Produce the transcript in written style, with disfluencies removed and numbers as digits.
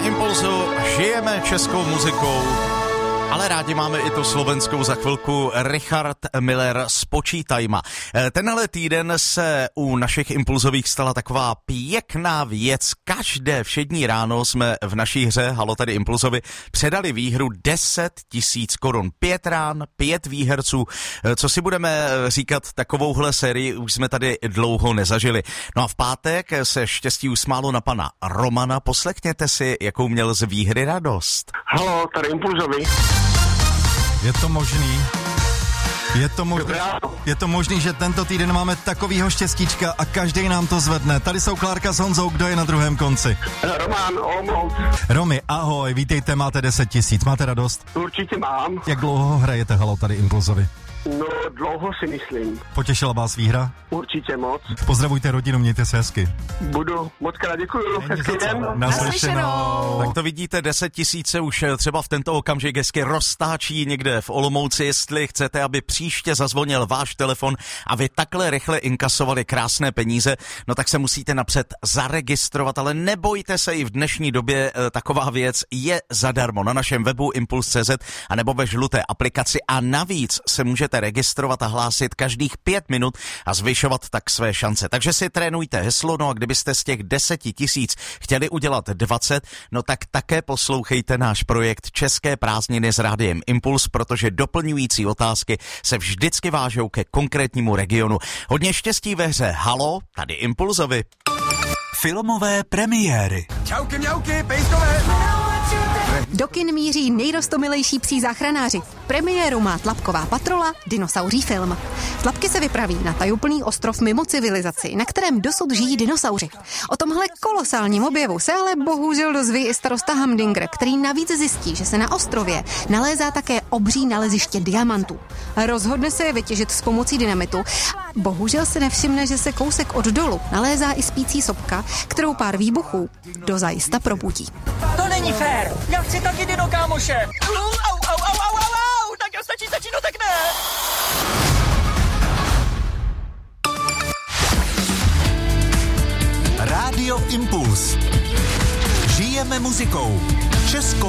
Impulzu žijeme českou muzikou, ale rádi máme i tu slovenskou. Za chvilku Richard Miller s Počítajma. Tenhle týden se u našich impulzových stala taková pěkná věc. Každé všední ráno jsme v naší hře Halo tady Impulzovi předali výhru 10 000 korun. 5 rán, 5 výherců. Co si budeme říkat, takovouhle sérii už jsme tady dlouho nezažili. No a v pátek se štěstí usmálo na pana Romana. Poslechněte si, jakou měl z výhry radost. Halo, tady Impulzovi. Je to možný, že tento týden máme takovýho štěstíčka a každý nám to zvedne. Tady jsou Klárka s Honzou, kdo je na druhém konci? Roman, Olomouc. Romy, ahoj, vítejte, máte 10 000, máte radost? Určitě mám. Jak dlouho hrajete Halo tady Impulzovi? No, dlouho si myslím. Potěšila vás výhra? Určitě moc. Pozdravujte rodinu, mějte se hezky. Budu, moc krát děkuju. Hezký den. Naslyšenou. Tak to vidíte, 10 000 už třeba v tento okamžik hezky roztáčí někde v Olomouci. Jestli chcete, aby příště zazvonil váš telefon a vy takhle rychle inkasovali krásné peníze, no tak se musíte napřed zaregistrovat, ale nebojte se, i v dnešní době taková věc je zadarmo na našem webu Impuls.cz a nebo ve žluté aplikaci a navíc se můžete registrovat a hlásit každých 5 minut a zvyšovat tak své šance. Takže si trénujte heslo, no a kdybyste z těch 10 000 chtěli udělat 20, no tak také poslouchejte náš projekt České prázdniny s Rádiem Impuls, protože doplňující otázky se vždycky vážou ke konkrétnímu regionu. Hodně štěstí ve hře Halo, tady Impulzovi. Filmové premiéry. Čauky, mňauky, pejskové. Do kin míří nejrostomilejší psí záchranáři. Premiéru má Tlapková patrola, dinosauří film. Tlapky se vypraví na tajuplný ostrov mimo civilizaci, na kterém dosud žijí dinosauři. O tomhle kolosálním objevu se ale bohužel dozví i starosta Hamdinger, který navíc zjistí, že se na ostrově nalézá také obří naleziště diamantů. Rozhodne se je vytěžit s pomocí dynamitu. Bohužel se nevšimne, že se kousek od dolu nalézá i spící sopka, kterou pár výbuchů dozajista probudí. To není fér. Já chci taky dino, kámoše. Au. Tak jo, stačí, no tak ne. Rádio Impuls. Žijeme muzikou. Česko